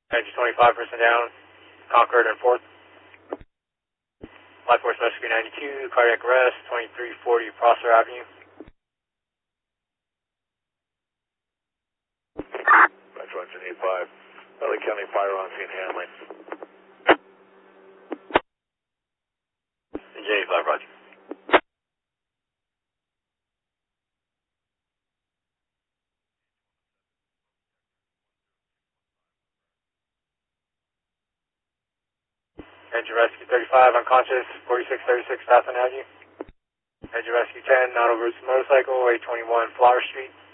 Engine 25% down, Concord and 4th. Life Force Rescue 92, cardiac arrest, 2340 Prosser Avenue. Metro Engine 85, LA County Fire on scene handling. Engine 85, roger. Engine Rescue 35, unconscious, 4636 South Avenue. Engine Rescue 10, not over motorcycle, 821 Flower Street.